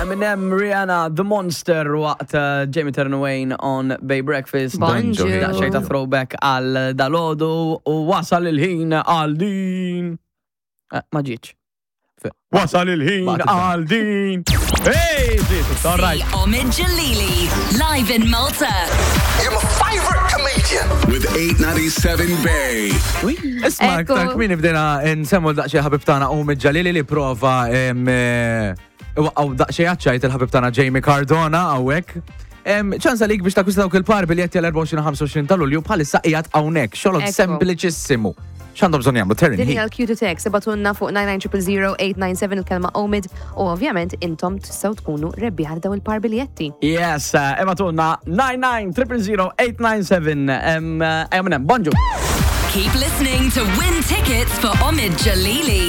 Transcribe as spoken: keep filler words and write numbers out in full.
Eminem, Rihanna, The Monster waqt uh, Jamie Turnawayne on Bay Breakfast. Bonjour. Da xejta throwback għal dalodu u wasal il-ħin għal din. Eh, Ma ġietx. Wasal il-ħin għal din. Hey, Jesus, all right. Omid Jalili, live in Malta. You're my favorite comedian. With eight ninety-seven Bay. Ekku. Isma, aktar kmini bdejna nsemmu daqxie ħabib tagħna Omid Jalili li prova għaw daqxie għacċajt il-ħabib tagħna Jamie Cardona għawek. ċansa lik biex takwista dawk il-parbiljetti għal erba' għoxrin ħamsa għoxrin tal-Lulju bħalissa qiegħed hawnhekk. Xogħol Ekku. sempliċissimu. X'għandhom bżonn jagħmlu Terry? Din hija l-Q to text, ibatunna fuq nine nine zero zero eight nine seven il-kelma Omid u ovvjament intom tistgħu tkunu rebbieħa daw il-parbiljetti. Yes, uh, Emma Tunna, nine nine zero zero eight nine seven. Um, uh, Eminem, bonjour. Keep listening to win tickets for Omid Jalili.